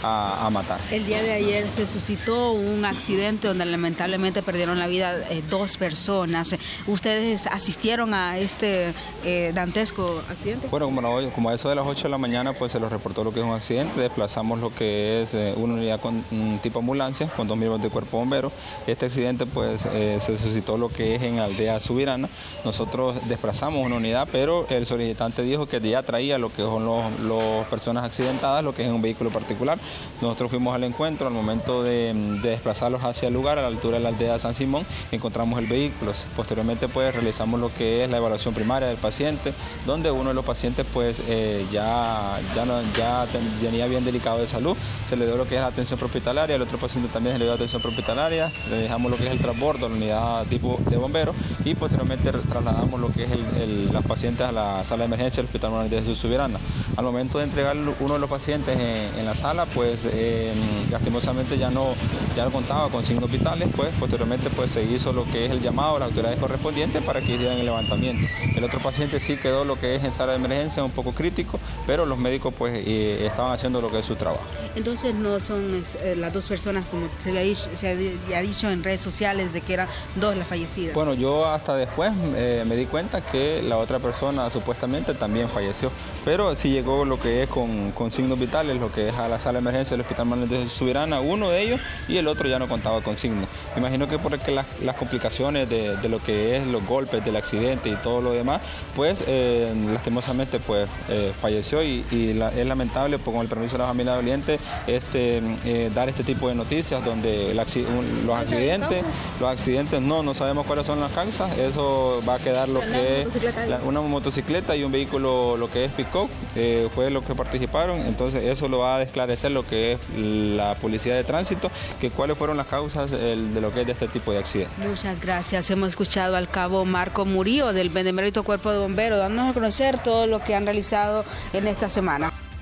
a matar. El día de ayer se suscitó un accidente donde lamentablemente perdieron la vida 2 personas. ¿Ustedes asistieron a este dantesco accidente? Bueno, como a eso de las 8 de la mañana, pues se nos reportó lo que es un accidente. Desplazamos lo que es una unidad con tipo ambulancia con 2 miembros de cuerpo bombero. Este accidente pues se suscitó lo que es en la aldea Subirana. Nosotros desplazamos una unidad, pero el solicitante dijo que ya traía lo que son las personas accidentadas, lo que es en un vehículo particular. Nosotros fuimos al encuentro. Al momento de desplazarlos hacia el lugar, a la altura de la aldea San Simón, encontramos el vehículo. Posteriormente pues realizamos lo que es la evaluación primaria del paciente, donde uno de los pacientes pues ya tenía bien delicado de salud. Se le dio lo que es la atención prehospitalaria, el otro paciente también se le dio atención prehospitalaria, le dejamos lo que es el transbordo a la unidad tipo de bomberos y posteriormente trasladamos lo que es las pacientes a la sala de emergencia del Hospital Manuel de Jesús Subirana. Al momento de entregar uno de los pacientes en la sala, pues lastimosamente ya no contaba con signos vitales, pues posteriormente pues se hizo lo que es el llamado a las autoridades correspondientes para que hicieran el levantamiento. El otro paciente sí quedó lo que es en sala de emergencia, un poco crítico, pero los médicos pues estaban haciendo lo que es su trabajo. Entonces no son las 2 personas como se ha dicho en redes sociales de que eran 2 las fallecidas. Bueno, yo hasta después me di cuenta que la otra persona supuestamente también falleció, pero sí llegó lo que es con signos vitales, lo que es a la sala de emergencia del Hospital Manuel de Jesús Subirana, uno de ellos, y el otro ya no contaba con signos. Me imagino que porque las complicaciones de lo que es los golpes del accidente y todo lo demás, pues lastimosamente pues falleció y es lamentable, pues, con el permiso de la familia doliente, dar este tipo de noticias donde los accidentes no sabemos cuáles son las causas. Eso va a quedar lo que es una motocicleta y un vehículo, lo que es pick-up, fue lo que participaron. Entonces eso lo va a esclarecer lo que es la policía de tránsito, que cuáles fueron las causas de lo que es de este tipo de accidentes. Muchas gracias. Hemos escuchado al cabo Marco Murillo del Benemérito Cuerpo de Bomberos, dándonos a conocer todo lo que han realizado en esta semana.